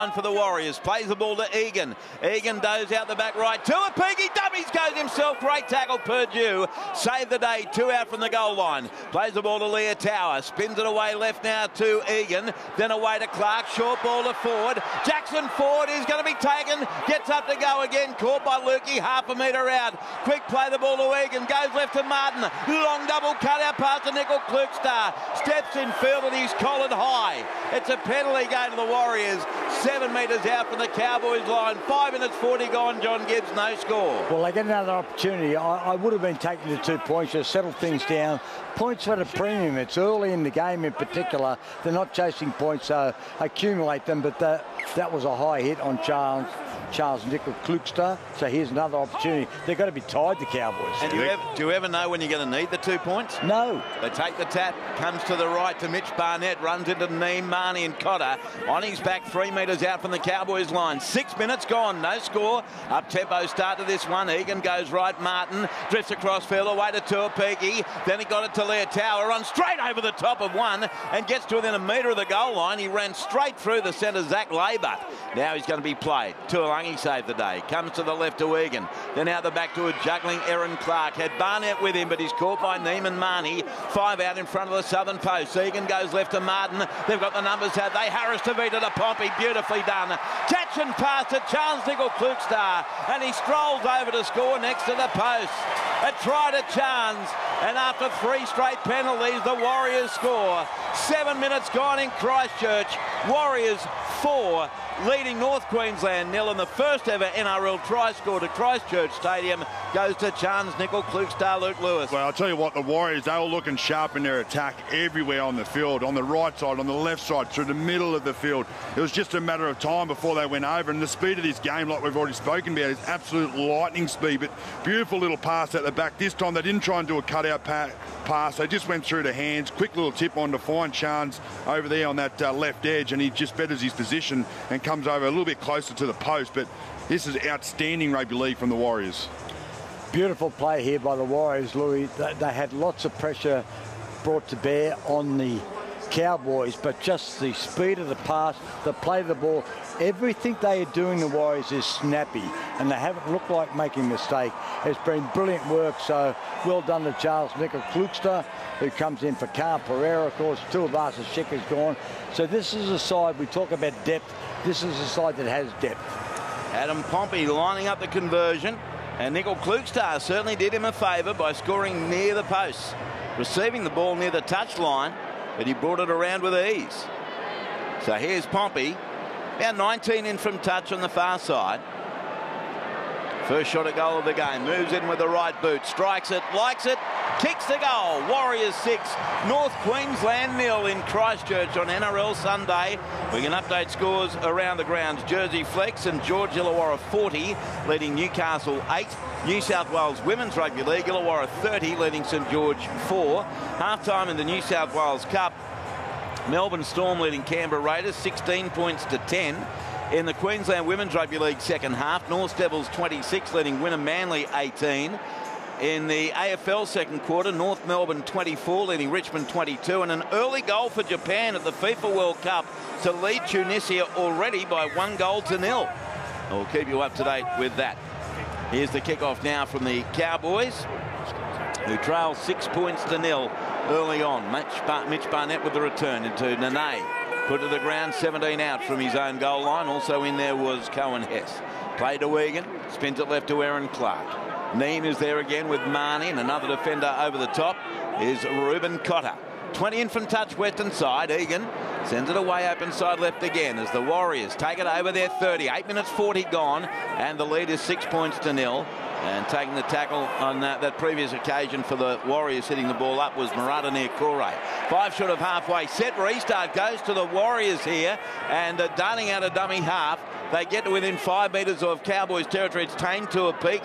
For the Warriors, plays the ball to Egan. Egan does out the back right. Tuapiki dummies, goes himself. Great tackle, Purdue. Save the day. 2 out from the goal line. Plays the ball to Leah Tower. Spins it away left now to Egan. Then away to Clark. Short ball to Ford. Jackson Ford is going to be taken. Gets up to go again. Caught by Lukey. Half a metre out. Quick play the ball to Egan. Goes left to Martin. Long double cut out past to Nickel Klukstar. Steps in field and he's collared high. It's a penalty going to the Warriors. 7 metres out from the Cowboys line. 5 minutes 40 gone. John Gibbs, no score. Well, they get another opportunity. I would have been taking the 2 points to settle things down. Points for the premium. It's early in the game in particular. They're not chasing points, so accumulate them. But that was a high hit on Charles Nickel Klukstar. So here's another opportunity. They've got to be tied, the Cowboys. And do you ever know when you're going to need the 2 points? No. They take the tap, comes to the right to Mitch Barnett, runs into Neem, Marnie and Cotter. On his back, 3 metres out from the Cowboys line. 6 minutes gone, no score. Up-tempo start to this one. Egan goes right, Martin drifts across field away to Tuapiki. Then he got it to Leah Tower, runs straight over the top of one and gets to within a metre of the goal line. He ran straight through the centre, Zach Labour. Now he's going to be played. Tuolangi saved the day. Comes to the left to Egan. Then out the back to a juggling Erin Clark. Had Barnett with him, but he's caught by Neiman Marnie. 5 out in front of the southern post. Egan goes left to Martin. They've got the numbers, have they? Harris to Vita to Pompey. Beautifully done. Catch and pass to Charles Nickel Klukstar. And he strolls over to score next to the post. A try to Chance. And after 3 straight penalties, the Warriors score. 7 minutes gone in Christchurch. Warriors 4, leading North Queensland 0, and the first ever NRL try scored at Christchurch Stadium goes to Charles Nickel Klukstar, Luke Lewis. Well, I'll tell you what, the Warriors, they were looking sharp in their attack everywhere on the field, on the right side, on the left side, through the middle of the field. It was just a matter of time before they went over, and the speed of this game, like we've already spoken about, is absolute lightning speed, but beautiful little pass at the back. This time they didn't try and do a cutout pass. They just went through the hands. Quick little tip on to find Chance over there on that left edge, and he just betters his position and comes over a little bit closer to the post. But this is outstanding rugby league from the Warriors. Beautiful play here by the Warriors, Louis. They had lots of pressure brought to bear on the Cowboys, but just the speed of the pass, the play of the ball, everything they are doing, the Warriors, is snappy, and they haven't looked like making a mistake. It's been brilliant work, so well done to Charles Nickel Klukstar, who comes in for Carl Pereira. Of course, Tuivasa Sheck is gone. So this is a side, we talk about depth, this is a side that has depth. Adam Pompey lining up the conversion, and Nickel Klukstar certainly did him a favour by scoring near the post, receiving the ball near the touchline, but he brought it around with ease. So here's Pompey, about 19 in from touch on the far side. First shot at goal of the game. Moves in with the right boot. Strikes it, likes it, kicks the goal. Warriors 6, North Queensland 0 in Christchurch on NRL Sunday. We can update scores around the grounds. Jersey Flex and George Illawarra 40, leading Newcastle 8. New South Wales Women's Rugby League, Illawarra 30, leading St George 4. Half-time in the New South Wales Cup. Melbourne Storm leading Canberra Raiders 16 points to 10. In the Queensland Women's Rugby League second half, North Devils 26, leading Wynnum Manly 18. In the AFL second quarter, North Melbourne 24, leading Richmond 22. And an early goal for Japan at the FIFA World Cup to lead Tunisia already by 1-0. We'll keep you up to date with that. Here's the kickoff now from the Cowboys, who trail 6 points to 0 early on. Mitch Barnett with the return into Nene. Put to the ground, 17 out from his own goal line. Also in there was Cohen Hess. Play to Egan, spins it left to Erin Clark. Neem is there again with Marnie, and another defender over the top is Reuben Cotter. 20 in from touch, western side. Egan sends it away open side left again as the Warriors take it over their 30. 8 minutes 40 gone, and the lead is 6 points to 0. And taking the tackle on that previous occasion for the Warriors hitting the ball up was Murata near Corey. 5 short of halfway. Set restart goes to the Warriors here, and darting out a dummy half. They get to within 5 metres of Cowboys territory. It's Tane Tuapiki.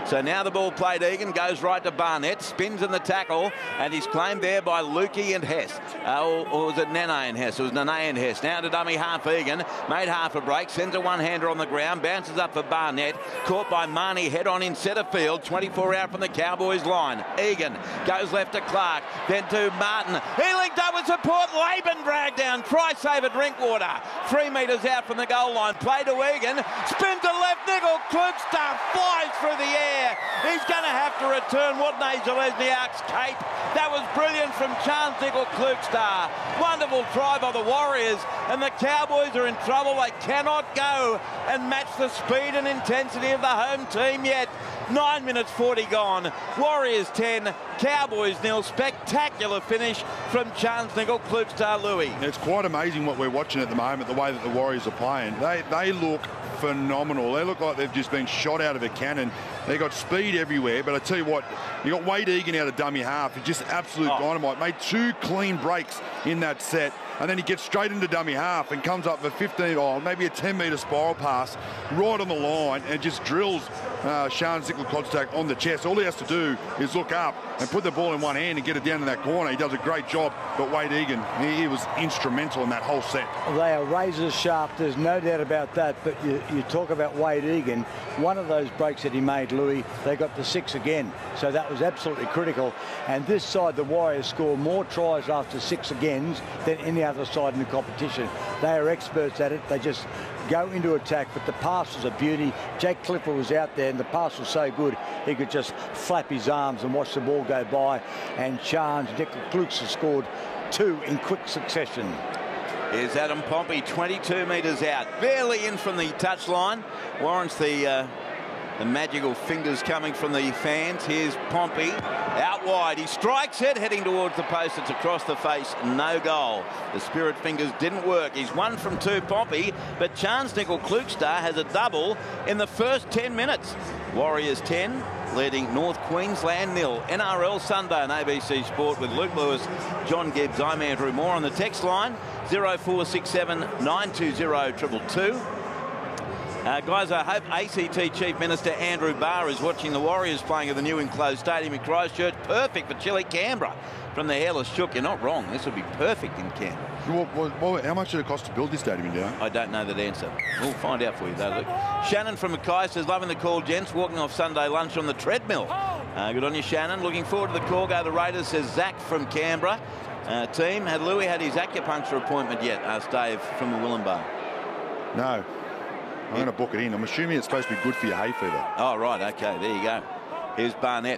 So now the ball played Egan, goes right to Barnett, spins in the tackle, and he's claimed there by Lukey and Hess. Or was it Nene and Hess? It was Nene and Hess. Now to dummy half Egan, made half a break, sends a one-hander on the ground, bounces up for Barnett, caught by Marnie head on in centre field, 24 out from the Cowboys line. Egan goes left to Clark, then to Martin. He linked up with support, Laban dragged down, try save at Drinkwater. 3 metres out from the goal line, play to Egan, spin to left, Nickel Klugstad flies through the air. He's going to have to return Wadney Zalesniak's cape. That was brilliant from Chance Nickel Klugstad. Wonderful try by the Warriors, and the Cowboys are in trouble. They cannot go and match the speed and intensity of the home team yet. 9 minutes 40 gone. Warriors 10, Cowboys 0. Spectacular finish from Chance Nickel Klugstad, Louis. It's quite amazing what we're watching at the moment, the way that the Warriors are playing. They look phenomenal. They look like they've just been shot out of a cannon. They got speed everywhere, but I tell you what, you got Wade Egan out of dummy half. He's just absolute dynamite. Made 2 clean breaks in that set, and then he gets straight into dummy half and comes up for 15, maybe a 10-metre spiral pass right on the line and just drills Chance Nickel Klugstad on the chest. All he has to do is look up and put the ball in one hand and get it down in that corner. He does a great job, but Wade Egan, he was instrumental in that whole set. They are razor sharp, there's no doubt about that, but you talk about Wade Egan, one of those breaks that he made, Louis, they got to 6 again, so that was absolutely critical. And this side, the Warriors score more tries after 6 agains than any other side in the competition. They are experts at it. They just go into attack, but the pass was a beauty. Jake Clifford was out there, and the pass was so good he could just flap his arms and watch the ball go by. And Chance Nickel Klugstad scored 2 in quick succession. Here's Adam Pompey, 22 metres out, barely in from the touchline. Warrants the magical fingers coming from the fans. Here's Pompey out wide. He strikes it, heading towards the post. It's across the face, no goal. The spirit fingers didn't work. He's 1 from 2, Pompey, but Chance Nickel Klugstad has a double in the first 10 minutes. Warriors 10, leading North Queensland 0. NRL Sunday on ABC Sport with Luke Lewis, John Gibbs. I'm Andrew Moore on the text line 0467 920 222. Guys, I hope ACT Chief Minister Andrew Barr is watching the Warriors playing at the new enclosed stadium in Christchurch. Perfect for chilly Canberra. From the hairless Shook, you're not wrong. This would be perfect in Canberra. How much did it cost to build this stadium, do you know? I don't know that answer. We'll find out for you, though, Luke. Shannon from Mackay says, loving the call, gents. Walking off Sunday lunch on the treadmill. Good on you, Shannon. Looking forward to the call. Go the Raiders, says Zach from Canberra. Team, had Louis had his acupuncture appointment yet? Asked Dave from the Willenbar. No. I'm going to book it in. I'm assuming it's supposed to be good for your hay fever. Oh, right. OK, there you go. Here's Barnett.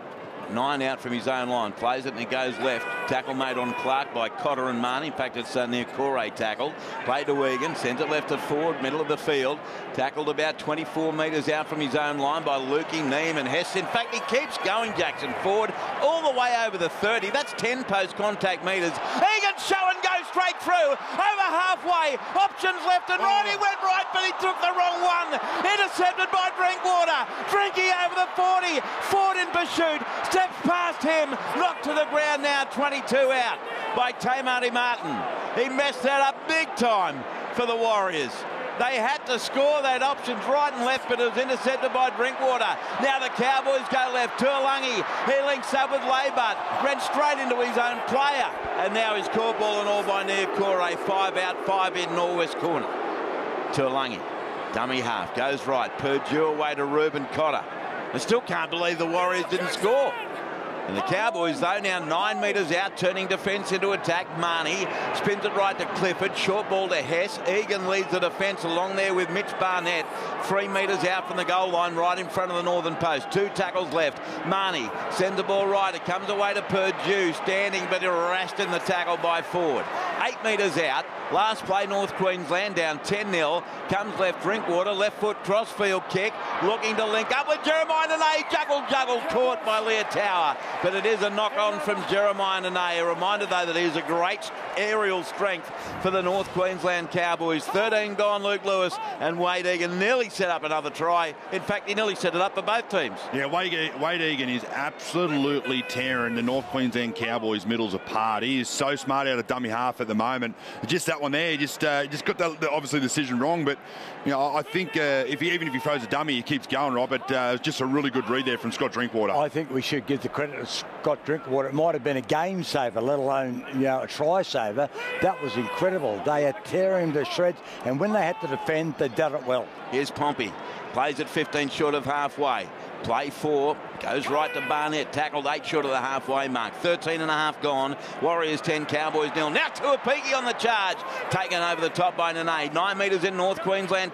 9 out from his own line. Plays it and he goes left. Tackle made on Clark by Cotter and Marnie. In fact, it's near Corey tackle. Played to Egan. Sends it left to forward, middle of the field. Tackled about 24 metres out from his own line by Lukey, Neem and Hess. In fact, he keeps going, Jackson, forward all the way over the 30. That's 10 post-contact metres. Egan show and go straight through. Over halfway. Options left and right. He went right, but he took the wrong one. Intercepted by Drinkwater. Drinky over the 40. Ford in pursuit. Steps past him. Knocked to the ground now. 22 out by Tamati Martin. He messed that up big time for the Warriors. They had to score. They had options right and left, but it was intercepted by Drinkwater. Now the Cowboys go left. Tuolangi, he links up with Laybut. Ran straight into his own player. And now he's caught ball and all by Nia Corey. 5 out, 5 in, northwest corner. Tuolangi, dummy half, goes right. Purdue away to Reuben Cotter. I still can't believe the Warriors didn't score. And the Cowboys, though, now 9 metres out, turning defence into attack. Marnie spins it right to Clifford. Short ball to Hess. Egan leads the defence along there with Mitch Barnett. 3 metres out from the goal line, right in front of the northern post. 2 tackles left. Marnie sends the ball right. It comes away to Purdue, standing but harassed in the tackle by Ford. 8 metres out. Last play, North Queensland down 10-0. Comes left, Drinkwater, left foot crossfield kick. Looking to link up with Jeremiah Nene. Juggle, caught by Leah Tower. But it is a knock-on from Jeremiah Nene. A reminder, though, that he is a great aerial strength for the North Queensland Cowboys. 13 gone, Luke Lewis, and Wade Egan nearly set up another try. In fact, he nearly set it up for both teams. Yeah, Wade Egan is absolutely tearing the North Queensland Cowboys middles apart. He is so smart out of dummy half at the the moment. Just that one there, he just got obviously the decision wrong. But I think even if he throws a dummy, he keeps going, right. But it's just a really good read there from Scott Drinkwater. I think we should give the credit to Scott Drinkwater. It might have been a game saver, let alone a try saver. That was incredible. They are tearing to shreds, and when they had to defend, they did it well. Here's Pompey. Plays at 15 short of halfway. Play 4, goes right to Barnett, tackled 8 short of the halfway mark. 13.5 gone. Warriors 10, Cowboys 0. Now Tuapiki on the charge, taken over the top by Nene. 9 metres in North Queensland